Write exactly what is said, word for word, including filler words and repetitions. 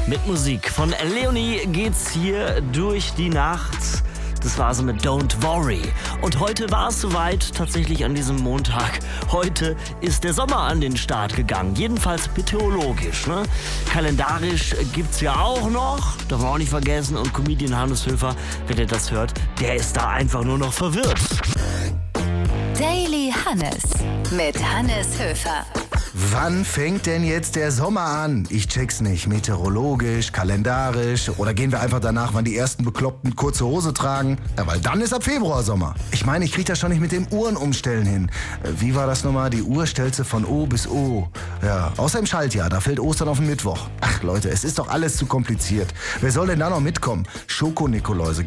Mit Musik von Leonie geht's hier durch die Nacht. Das war so mit Don't Worry. Und heute war es soweit, tatsächlich an diesem Montag. Heute ist der Sommer an den Start gegangen. Jedenfalls meteorologisch. Ne? Kalendarisch gibt's ja auch noch. Darf man auch nicht vergessen. Und Comedian Hannes Höfer, wenn ihr das hört, der ist da einfach nur noch verwirrt. Daily Hannes mit Hannes Höfer. Wann fängt denn jetzt der Sommer an? Ich check's nicht. Meteorologisch, kalendarisch oder gehen wir einfach danach, wann die ersten Bekloppten kurze Hose tragen? Ja, weil dann ist ab Februar Sommer. Ich meine, ich krieg das schon nicht mit dem Uhrenumstellen hin. Wie war das nochmal? Die Uhr stellt sie von O bis O. Ja, außer im Schaltjahr, da fällt Ostern auf den Mittwoch. Ach Leute, es ist doch alles zu kompliziert. Wer soll denn da noch mitkommen? Schoko-Nikoläuse,